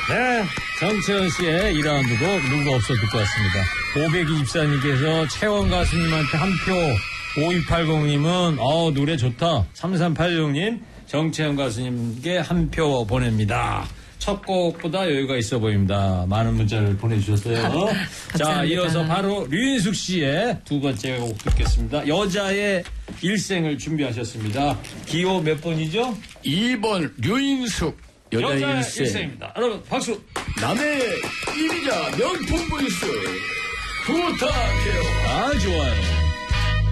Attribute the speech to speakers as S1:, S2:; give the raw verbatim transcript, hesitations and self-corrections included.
S1: 네, 정채원 씨의 이 라운드도 누가 없어 듣고 왔습니다. 오백이십사님께서 채원 가수님한테 한 표, 오이팔공님은 어 노래 좋다. 삼삼팔육님 정채원 가수님께 한 표 보냅니다. 첫 곡보다 여유가 있어 보입니다. 많은 문자를 보내주셨어요. 자, 이어서 바로 류인숙 씨의 두 번째 곡 듣겠습니다. 여자의 일생을 준비하셨습니다. 기호 몇 번이죠?
S2: 이 번 류인숙 여자의,
S1: 여자의
S2: 일생.
S1: 일생입니다. 여러분 박수.
S2: 남의 일이자 명품 보이스 부탁해요.
S1: 아, 좋아요.